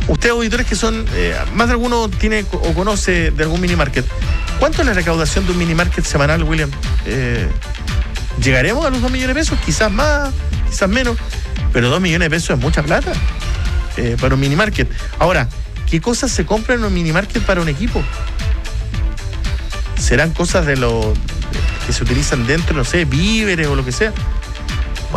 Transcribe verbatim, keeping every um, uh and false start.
Ustedes, auditores que son, eh, más de alguno tiene o conoce de algún mini market. ¿Cuánto es la recaudación de un mini market semanal, William? Eh, ¿Llegaremos a los dos millones de pesos? Quizás más, quizás menos, pero dos millones de pesos es mucha plata eh, para un mini market. Ahora, ¿qué cosas se compran en un mini market para un equipo? ¿Serán cosas de lo que se utilizan dentro, no sé, víveres o lo que sea?